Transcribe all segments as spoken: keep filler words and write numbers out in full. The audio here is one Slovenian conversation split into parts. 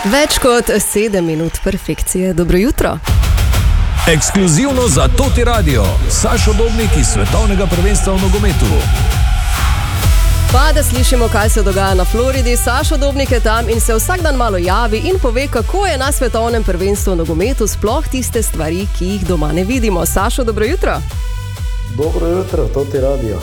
Več kot sedem minut perfekcije. Dobro jutro. Ekskluzivno za Toti Radio, Sašo Dobnik iz svetovnega prvenstva v nogometu. Pa da slišimo, kaj se dogaja na Floridi. Sašo Dobnik je tam in se vsak dan malo javi in pove, kako je na svetovnem prvenstvu v nogometu, sploh tiste stvari, ki jih doma ne vidimo. Sašo, dobro jutro. Dobro jutro, Toti Radio.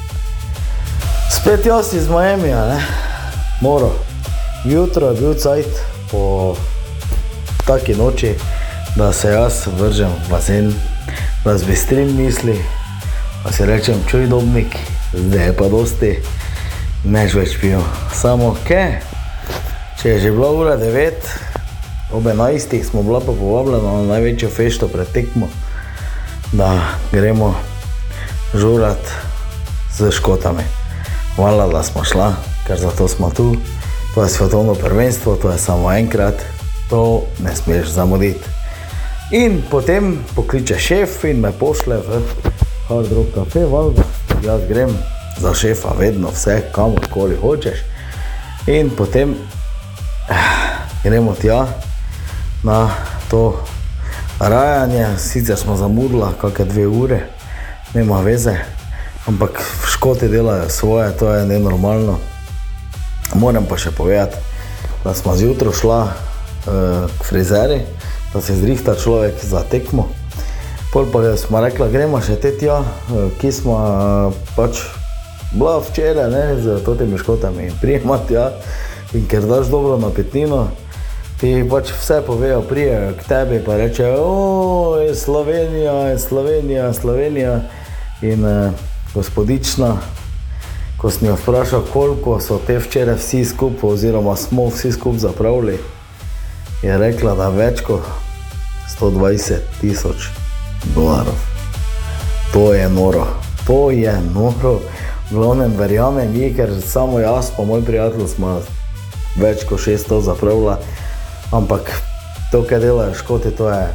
Spet jaz iz Miamija, ne? Moro. Jutro je bil cajt po taki noči, da se jaz vržem v bazen, razbistrim misli, pa si rečem, čuj Dobnik, zdaj je pa dosti, než več pil. Samo kaj? Če je že bila ura devet, ob enajstih smo bila pa povabljena na največjo fešto pred tekmo, da gremo žurat z Škotami. Hvala, da smo šla, ker zato smo tu. To je svetovno prvenstvo, to je samo enkrat, to ne smeš zamuditi. In potem pokliče šef in me pošle v Hard Rock Cafe, valjda. Jaz grem za šefa vedno vse, kamorkoli hočeš. In potem eh, gremo tja na to rajanje. Sicer smo zamudila kakšne dve ure, nema veze, ampak Škoti delajo svoje, to je nenormalno. Moram pa še povedati, da smo zjutro šla uh, k frizeri, da se zrihta človek za tekmo. Pol pa smo rekla, gremo še te tja, uh, ki smo uh, pač bila včeraj, ne, z totimi Škotami in prijema tja. In ker daš dobro napitnino, ti pač vse povejo, prijejo k tebi pa rečejo, o, je Slovenija, je Slovenija, Slovenija. In uh, gospodična, ko sem jo vprašal, koliko so te včeraj vsi skupaj, oziroma smo vsi skupaj zapravili, je rekla, da več kot sto dvajset tisoč dolarov. To je noro, to je noro. V glavnem verjamem ji, ker samo jaz pa moj prijatelj smo več kot šeststo zapravila, ampak to, kaj delajo Škoti, to je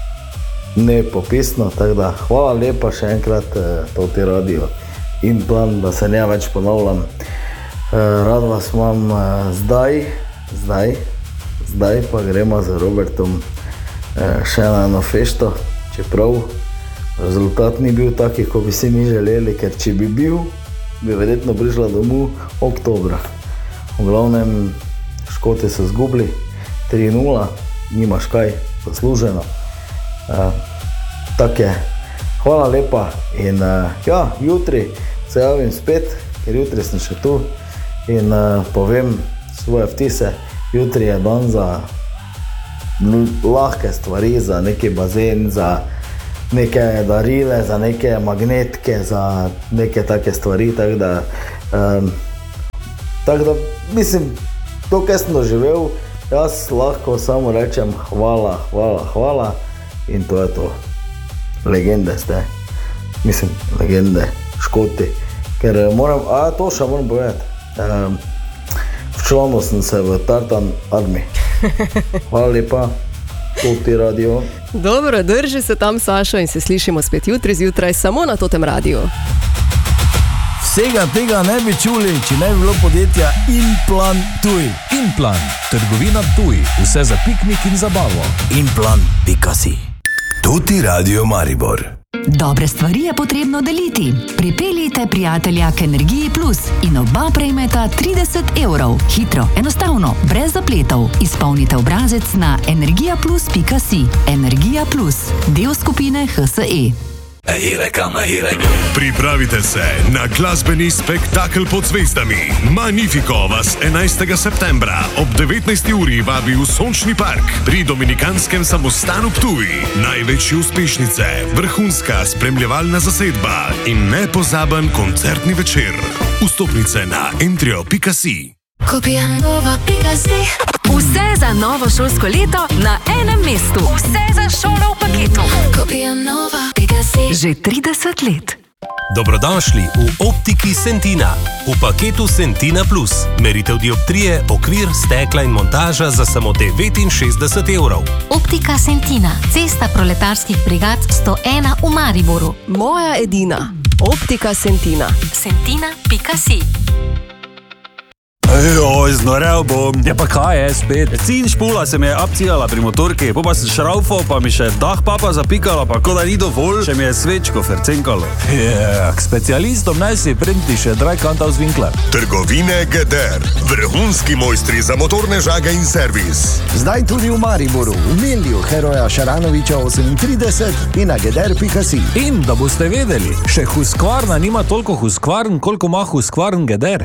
nepopisno, tako da hvala lepa še enkrat eh, Toti Radio. In plan, da se ne več ponavljam. Rad vas imam zdaj, zdaj, zdaj pa gremo z Robertom še na eno fešto, čeprav rezultat ni bil taki, ko bi si mi želeli, ker če bi bil, bi verjetno prišla domov oktobra. V glavnem Škoti so zgubili tri nula, nimaš kaj, zasluženo. Tak je. Hvala lepa in ja, jutri se javim spet, ker jutri sem še tu in uh, povem svoje vtise. Jutri je dan za lahke stvari, za neki bazen, za neke darile, za neke magnetke, za neke take stvari, tako da, um, tak da mislim, to, kaj sem doživel, jaz lahko samo rečem hvala, hvala, hvala in to je to. Legende ste, mislim, legende, Škoti, ker moram, a to še moram povedati, um, včlanil sem se v Tartan Army. Hvala lepa, Toti Radio. Dobro, drži se tam, Sašo, in se slišimo spet jutri zjutraj samo na Totem radiju. Vsega tega ne bi čuli, če ne bi bilo podjetja Implan Tuj. Implan, trgovina Tuj, vse za piknik in zabavo. Implan pika si. Toti Radio Maribor. Dobre stvari je potrebno deliti. Pripeljite prijatelja k Energiji Plus in oba prejmeta trideset evrov. Hitro, enostavno, brez zapletov. Izpolnite obrazec na energijaplus pika si. Energija Plus, del skupine H S E. Pripravite se na glasbeni spektakel pod zvezdami. Magnifico vas enajstega septembra ob devetnajsti uri vabi v Sončni park pri Dominikanskem samostanu Ptuj. Največje uspešnice, vrhunska spremljevalna zasedba in nepozaben koncertni večer. Vstopnice na entrio pika si. Kopijanova pika si. Vse za novo šolsko leto na enem mestu. Vse za šolo v paketu. Kopijanova pika si. Že trideset let. Dobrodošli v Optiki Sentina. V paketu Sentina Plus. Meritev dioptrije, okvir, stekla in montaža za samo devetinšestdeset evrov. Optika Sentina. Cesta proletarskih brigad sto ena v Mariboru. Moja edina. Optika Sentina. Sentina pika si. Joj, znorel bom. Ja pa kaj je spet? Cin špula se mi je abcijala pri motorki, pa pa sem šraufal, pa mi še dah papa zapikala, pa ko da ni dovolj, še mi je svečko fercenkalo. Ja, k specialistom naj si prenti še Dreikantaus Winkler. Trgovine Geder. Vrhunski mojstri za motorne žage in servis. Zdaj tudi v Mariboru, v Milju, heroja Šaranoviča osemintrideset in na geder pika si. In da boste vedeli, še Husqvarna nima toliko Husqvarn, koliko ima Husqvarn Geder.